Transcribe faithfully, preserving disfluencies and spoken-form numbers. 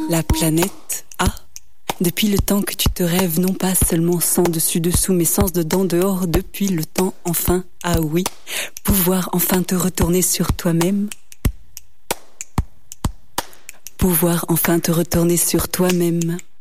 La planète A. Depuis le temps que tu te rêves, non pas seulement sans dessus-dessous, mais sans dedans-dehors, depuis le temps, enfin, ah oui, pouvoir enfin te retourner sur toi-même. Pouvoir enfin te retourner sur toi-même.